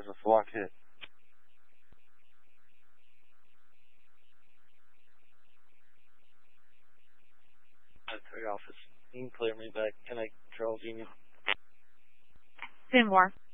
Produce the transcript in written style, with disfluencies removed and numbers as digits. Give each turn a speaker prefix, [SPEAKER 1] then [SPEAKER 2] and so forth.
[SPEAKER 1] There's a SWAT kit. Office. You can clear me back. Can I, Charles Union?
[SPEAKER 2] Say more.